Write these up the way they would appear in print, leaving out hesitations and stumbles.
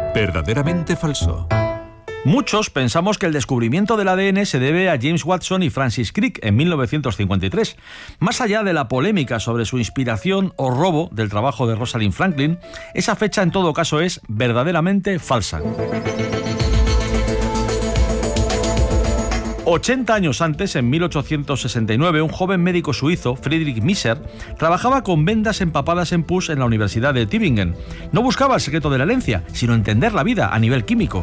Verdaderamente falso. Muchos pensamos que el descubrimiento del ADN se debe a James Watson y Francis Crick en 1953. Más allá de la polémica sobre su inspiración o robo del trabajo de Rosalind Franklin, esa fecha en todo caso es verdaderamente falsa. 80 años antes, en 1869, un joven médico suizo, Friedrich Miser, trabajaba con vendas empapadas en pus en la Universidad de Tübingen. No buscaba el secreto de la herencia, sino entender la vida a nivel químico.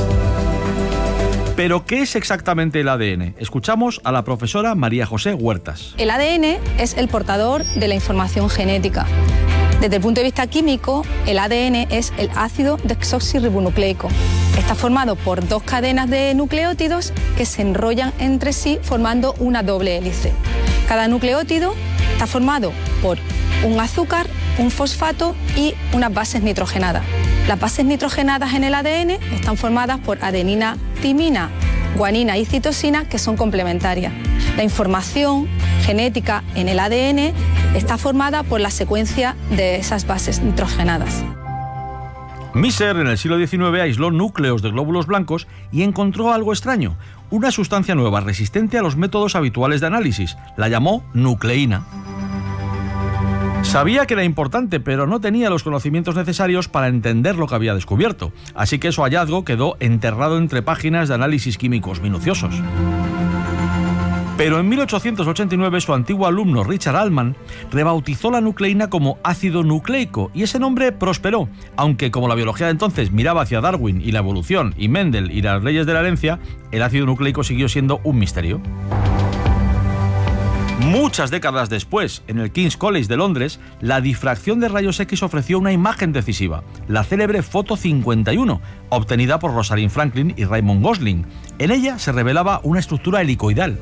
¿Pero qué es exactamente el ADN? Escuchamos a la profesora María José Huertas. El ADN es el portador de la información genética. Desde el punto de vista químico, el ADN es el ácido desoxirribonucleico. Está formado por dos cadenas de nucleótidos que se enrollan entre sí formando una doble hélice. Cada nucleótido está formado por un azúcar, un fosfato y unas bases nitrogenadas. Las bases nitrogenadas en el ADN están formadas por adenina, timina, guanina y citosina, que son complementarias. La información genética en el ADN está formada por la secuencia de esas bases nitrogenadas. Miser en el siglo XIX aisló núcleos de glóbulos blancos y encontró algo extraño, una sustancia nueva resistente a los métodos habituales de análisis. La llamó nucleína. Sabía que era importante, pero no tenía los conocimientos necesarios para entender lo que había descubierto, así que su hallazgo quedó enterrado entre páginas de análisis químicos minuciosos. Pero en 1889 su antiguo alumno Richard Altman rebautizó la nucleína como ácido nucleico y ese nombre prosperó, aunque como la biología de entonces miraba hacia Darwin y la evolución y Mendel y las leyes de la herencia, el ácido nucleico siguió siendo un misterio. Muchas décadas después, en el King's College de Londres, la difracción de rayos X ofreció una imagen decisiva, la célebre foto 51, obtenida por Rosalind Franklin y Raymond Gosling. En ella se revelaba una estructura helicoidal.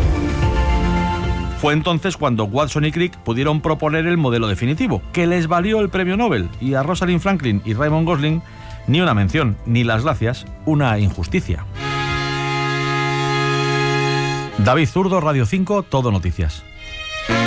Fue entonces cuando Watson y Crick pudieron proponer el modelo definitivo, que les valió el premio Nobel, y a Rosalind Franklin y Raymond Gosling ni una mención, ni las gracias, una injusticia. David Zurdo, Radio 5, Todo Noticias.